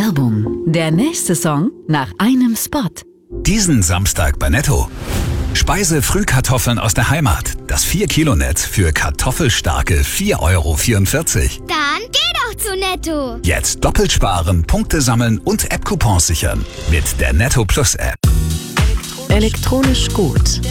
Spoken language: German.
Werbung. Der nächste Song nach einem Spot. Diesen Samstag bei Netto. Speise-Frühkartoffeln aus der Heimat. Das 4-Kilo-Netz für kartoffelstarke 4,44 €. Dann geh doch zu Netto. Jetzt doppelt sparen, Punkte sammeln und App-Coupons sichern. Mit der Netto Plus App. Elektronisch gut.